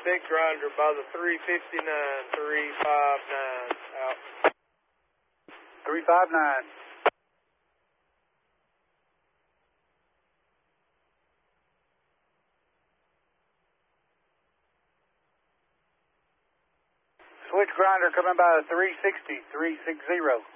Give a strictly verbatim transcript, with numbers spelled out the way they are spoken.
big grinder by the three fifty-nine, three five nine, out. three five nine. Switch grinder coming by the three sixty, three sixty.